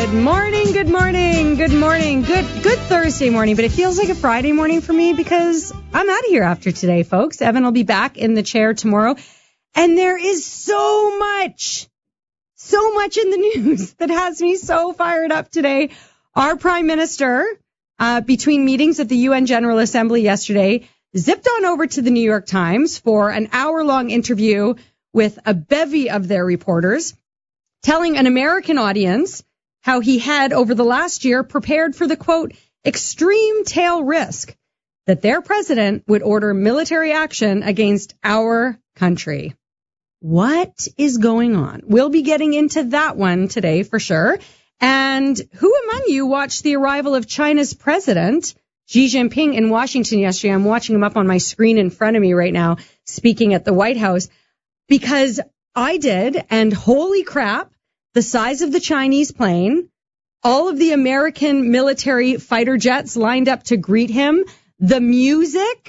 Good morning, good morning, good morning. Good Thursday morning, but it feels like a Friday morning for me because I'm out of here after today, folks. Evan will be back in the chair tomorrow. And there is so much in the news that has me so fired up today. Our Prime Minister, between meetings at the UN General Assembly yesterday, zipped on over to the New York Times for an hour-long interview with a bevy of their reporters, telling an American audience how he had, over the last year, prepared for the, quote, extreme tail risk that their president would order military action against our country. What is going on? We'll be getting into that one today for sure. And who among you watched the arrival of China's president, Xi Jinping, in Washington yesterday? I'm watching him up on my screen in front of me right now, speaking at the White House, because I did, and holy crap, the size of the Chinese plane, all of the American military fighter jets lined up to greet him, the music,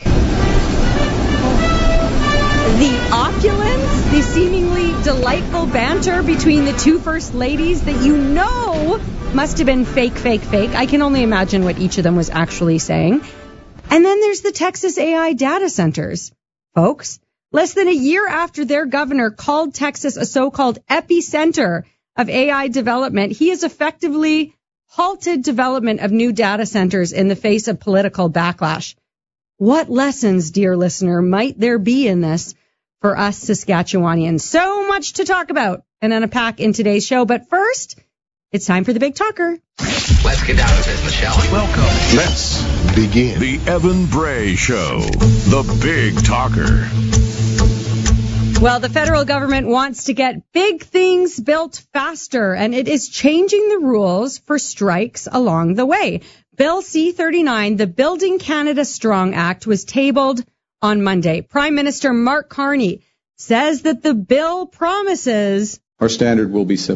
the opulence, the seemingly delightful banter between the two first ladies that you know must have been fake. I can only imagine what each of them was actually saying. And then there's the Texas AI data centers, folks. Less than a year after their governor called Texas a so-called epicenter of AI development, he has effectively halted development of new data centers in the face of political backlash. What lessons, dear listener, might there be in this for us Saskatchewanians? So much to talk about and unpack in today's show. But first, it's time for the Big Talker. Let's get down to business, shall we? Welcome. Let's begin. The Evan Bray Show, the Big Talker. Well, the federal government wants to get big things built faster, and it is changing the rules for strikes along the way. Bill C-39, the Building Canada Strong Act, was tabled on Monday. Prime Minister Mark Carney says that the bill promises our standard will be